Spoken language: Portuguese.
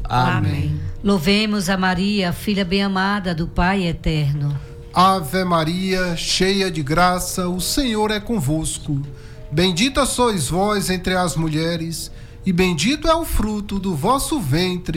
Amém. Louvemos a Maria, filha bem-amada do Pai eterno. Ave Maria, cheia de graça, o Senhor é convosco. Bendita sois vós entre as mulheres, e bendito é o fruto do vosso ventre,